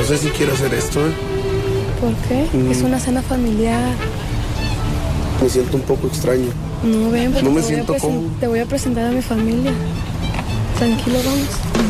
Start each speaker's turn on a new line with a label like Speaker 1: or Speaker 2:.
Speaker 1: sé si quiero hacer esto, ¿eh?
Speaker 2: ¿Por qué? Es una cena familiar.
Speaker 1: Me siento un poco extraño.
Speaker 2: No, ven, porque
Speaker 1: No me siento cómodo.
Speaker 2: te voy a presentar a mi familia. Tranquilo, vamos.